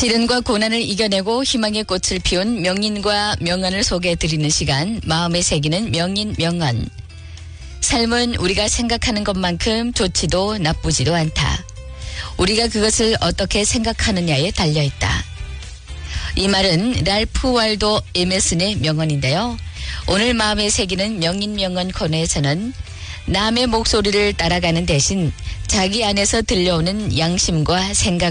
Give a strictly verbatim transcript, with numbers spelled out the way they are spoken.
시련과 고난을 이겨내고 희망의 꽃을 피운 명인과 명언을 소개해드리는 시간, 마음에 새기는 명인 명언. 삶은 우리가 생각하는 것만큼 좋지도 나쁘지도 않다. 우리가 그것을 어떻게 생각하느냐에 달려있다. 이 말은 랄프 월도 에메슨의 명언인데요. 오늘 마음에 새기는 명인 명언 코너에서는 남의 목소리를 따라가는 대신 자기 안에서 들려오는 양심과 생각